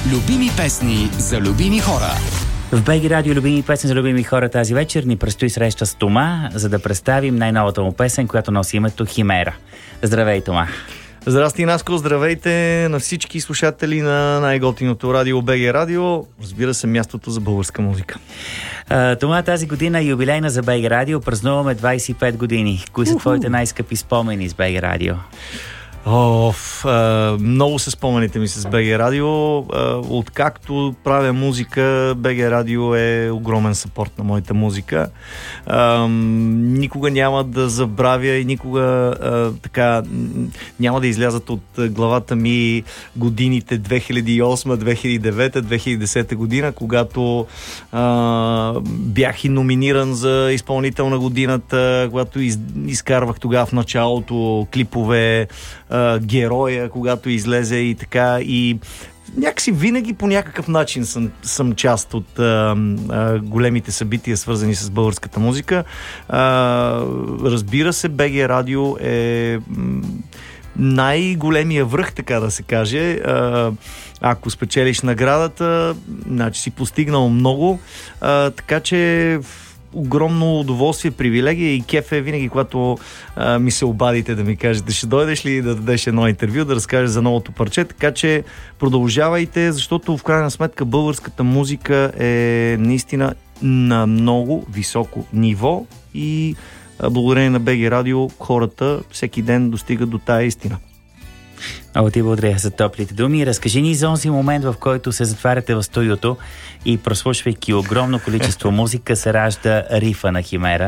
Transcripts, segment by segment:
Любими песни за любими хора. В БГ Радио любими песни за любими хора тази вечер ни предстои среща с Тома, за да представим най-новата му песен, която носи името Химера. Здравей, Тома! Здрасти, Наско! Здравейте на всички слушатели на най-готиното радио БГ Радио. Разбира се, мястото за българска музика. Тома, тази година е юбилейна за БГ Радио. Празнуваме 25 години. Кои са твоите най-скъпи спомени с БГ Радио? Много се спомените ми с БГ Радио. Откакто правя музика, БГ Радио е огромен съпорт на моята музика. Никога няма да забравя и никога няма да излязат от главата ми годините 2008, 2009, 2010 година, когато бях и номиниран за изпълнител на годината, когато изкарвах тогава в началото клипове, Героя, когато излезе и така, и някакси винаги по някакъв начин съм част от големите събития, свързани с българската музика. Разбира се, БГ Радио е най-големия връх, така да се каже. Ако спечелиш наградата, значи си постигнал много, така че огромно удоволствие, привилегия и кеф е винаги, когато ми се обадите да ми кажете, ще дойдеш ли да дадеш едно интервю, да разкажеш за новото парче, така че продължавайте, защото в крайна сметка българската музика е наистина на много високо ниво и благодарение на БГ Радио хората всеки ден достигат до тая истина. Много ти благодаря за топлите думи. Разкажи ни за онзи момент, в който се затваряте в студиото и прослушвайки огромно количество музика, се ражда рифа на Химера.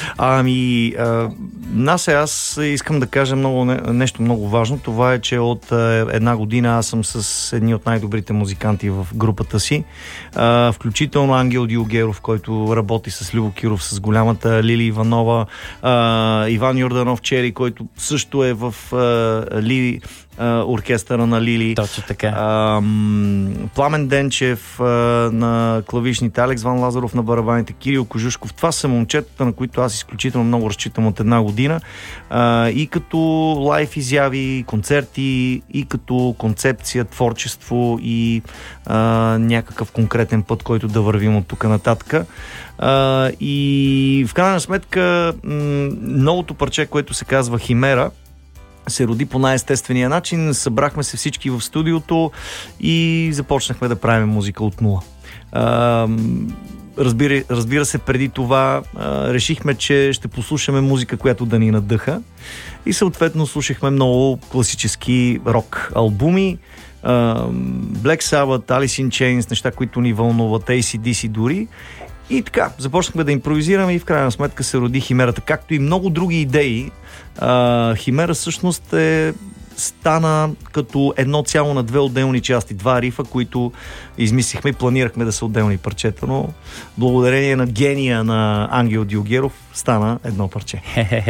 Аз искам да кажа нещо много важно. Това е, че от една година аз съм с едни от най-добрите музиканти в групата си. Включително Ангел Дилгеров, който работи с Любо Киров, с голямата Лили Иванова, Иван Йорданов Чери, който също е в оркестъра на Лили. Точно така. Пламен Денчев на клавишните, Алекс Ван Лазаров на барабаните, Кирил Кожушков. Това са момчетата, на които аз изключително много разчитам от една година. И като лайв изяви, концерти, и като концепция, творчество и някакъв конкретен път, който да вървим от тук нататък. И в крайна сметка новото парче, което се казва Химера, се роди по най-естествения начин. Събрахме се всички в студиото и започнахме да правим музика от нула. Разбира се, преди това решихме, че ще послушаме музика, която да ни надъха, и съответно слушахме много класически рок албуми, Black Sabbath, Alice in Chains, неща, които ни вълнуват, AC/DC дори. И така, започнахме да импровизираме и в крайна сметка се роди Химерата, както и много други идеи. Химера всъщност стана като едно цяло на две отделни части, два рифа, които измислихме и планирахме да са отделни парчета, но благодарение на гения на Ангел Дилгеров стана едно парче.